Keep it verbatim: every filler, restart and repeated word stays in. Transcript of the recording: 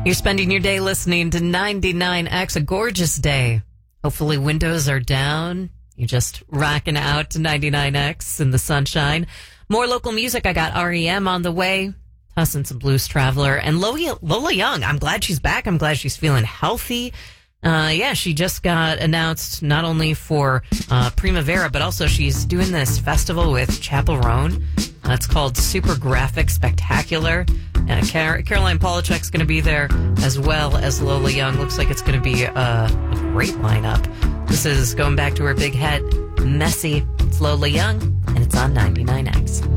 You're spending your day listening to ninety-nine X, a gorgeous day. Hopefully windows are down. You're just rocking out to ninety-nine X in the sunshine. More local music. I got R E M on the way. Tossing some Blues Traveler. And Lola, Lola Young, I'm glad she's back. I'm glad she's feeling healthy. Uh, yeah, she just got announced not only for uh, Primavera, but also she's doing this festival with Chappell Roan. Uh, it's called Super Graphic Spectacular. Uh, Car- Caroline Polachek's going to be there, as well as Lola Young. Looks like it's going to be a, a great lineup. This is going back to her big hit, Messy. It's Lola Young, and it's on ninety-nine X.